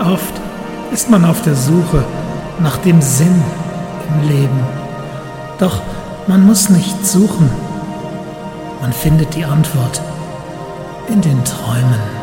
Oft ist man auf der Suche nach dem Sinn im Leben. Doch man muss nicht suchen. Man findet die Antwort in den Träumen.